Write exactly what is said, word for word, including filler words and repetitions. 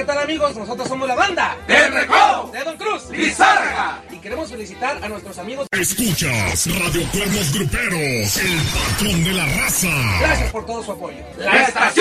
¿qué tal, amigos? Nosotros somos la banda del Recodo de Don Cruz Lizárraga. Y queremos felicitar a nuestros amigos. Escuchas Radio Cuernos Gruperos, el patrón de la raza. Gracias por todo su apoyo. La estación